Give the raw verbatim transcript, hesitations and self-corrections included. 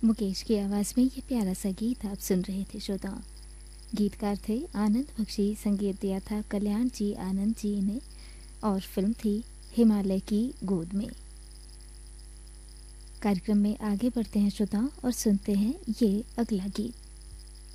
मुकेश की आवाज़ में ये प्यारा सा गीत आप सुन रहे थे श्रोताओं। गीतकार थे आनंद बख्शी, संगीत दिया था कल्याण जी आनंद जी ने और फिल्म थी हिमालय की गोद में। कार्यक्रम में आगे बढ़ते हैं श्रोताओं और सुनते हैं ये अगला गीत।